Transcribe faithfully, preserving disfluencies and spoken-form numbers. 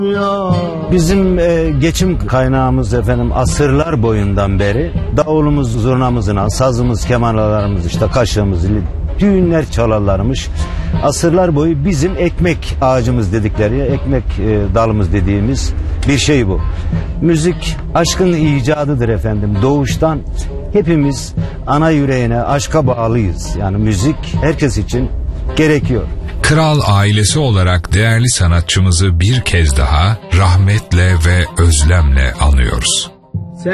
Bizim e, geçim kaynağımız efendim asırlar boyundan beri davulumuz, zurnamızın, sazımız, kemanlarımız, işte kaşığımız, düğünler çalarlarmış. Asırlar boyu bizim ekmek ağacımız dedikleri, ekmek e, dalımız dediğimiz bir şey bu. Müzik aşkın icadıdır efendim. Doğuştan hepimiz ana yüreğine, aşka bağlıyız. Yani müzik herkes için gerekiyor. Kral ailesi olarak değerli sanatçımızı bir kez daha rahmetle ve özlemle anıyoruz.